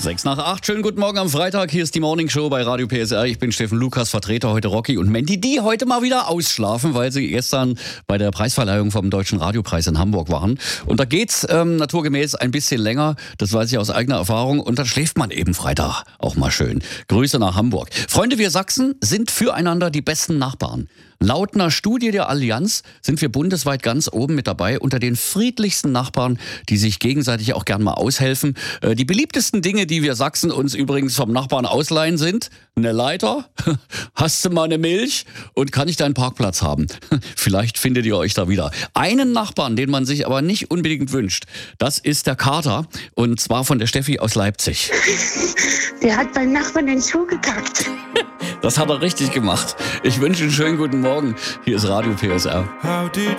6:08, schönen guten Morgen am Freitag. Hier ist die Morning Show bei Radio PSR. Ich bin Steffen Lukas, Vertreter heute Rocky und Mandy, die heute mal wieder ausschlafen, weil sie gestern bei der Preisverleihung vom Deutschen Radiopreis in Hamburg waren. Und da geht's naturgemäß ein bisschen länger, das weiß ich aus eigener Erfahrung. Und dann schläft man eben Freitag auch mal schön. Grüße nach Hamburg. Freunde, wir Sachsen sind füreinander die besten Nachbarn. Laut einer Studie der Allianz sind wir bundesweit ganz oben mit dabei unter den friedlichsten Nachbarn, die sich gegenseitig auch gern mal aushelfen. Die beliebtesten Dinge, die wir Sachsen uns übrigens vom Nachbarn ausleihen, sind eine Leiter, hast du mal eine Milch und kann ich deinen Parkplatz haben? Vielleicht findet ihr euch da wieder. Einen Nachbarn, den man sich aber nicht unbedingt wünscht, das ist der Kater, und zwar von der Steffi aus Leipzig. Der hat beim Nachbarn den Schuh gekackt. Das hat er richtig gemacht. Ich wünsche einen schönen guten Morgen. Hier ist Radio PSR.